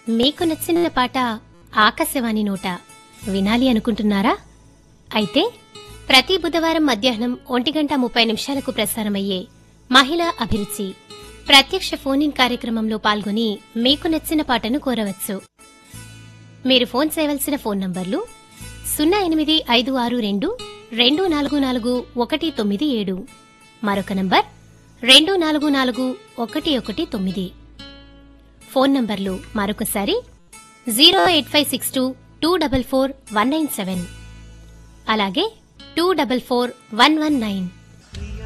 మీకు నచ్చిన పాట ఆకాశవాణి నోట వినాలి అనుకుంటున్నారా? అయితే ప్రతి బుధవారం మధ్యాహ్నం 1:30 ప్రసారమయ్యే మహిళా అభిరుచి ప్రత్యక్ష ఫోన్-ఇన్ కార్యక్రమంలో పాల్గొని మీకు నచ్చిన పాటను కోరవచ్చు. మీరు ఫోన్ చేయవలసిన ఫోన్ నంబర్లు 08562244197, మరొక నంబర్ 244119. ఫోన్ నంబర్లు మరొకసారి 08562244197, అలాగే 244119.